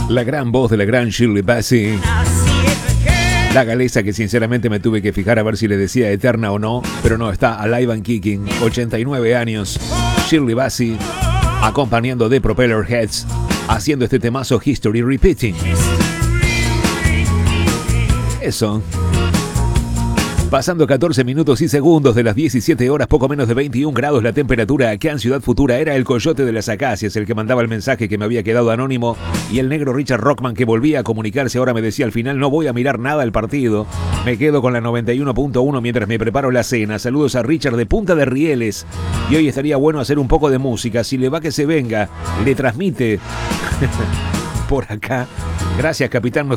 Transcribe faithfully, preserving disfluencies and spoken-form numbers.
La gran voz de la gran Shirley Bassey. La galesa que sinceramente me tuve que fijar a ver si le decía eterna o no, pero no, está alive and kicking, ochenta y nueve años. Shirley Bassey acompañando The Propellerheads, haciendo este temazo History Repeating. Eso. Pasando catorce minutos y segundos de las diecisiete horas, poco menos de veintiún grados la temperatura acá en Ciudad Futura. Era el Coyote de las Acacias el que mandaba el mensaje que me había quedado anónimo, y el negro Richard Rockman, que volvía a comunicarse ahora, me decía al final: no voy a mirar nada al partido, me quedo con la noventa y uno punto uno mientras me preparo la cena. Saludos a Richard de Punta de Rieles, y hoy estaría bueno hacer un poco de música, si le va que se venga, le transmite por acá. Gracias, capitán.